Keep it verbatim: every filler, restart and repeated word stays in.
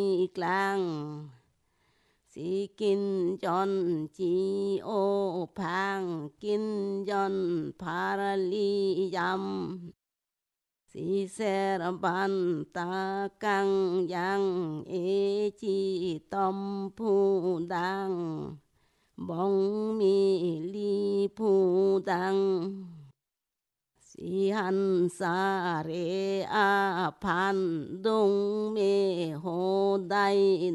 làng si kinh chọn chi ô phang kinh chọn parali yam si ser ban ta căng yang e chi tom phu đăng bóng mi li phu đăng si han sa re a phan đông mê hồ đai